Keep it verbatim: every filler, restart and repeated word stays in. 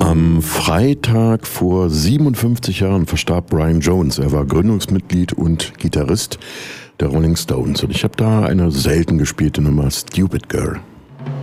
Am Freitag vor siebenundfünfzig Jahren verstarb Brian Jones. Er war Gründungsmitglied und Gitarrist der Rolling Stones. Und ich habe da eine selten gespielte Nummer, Stupid Girl.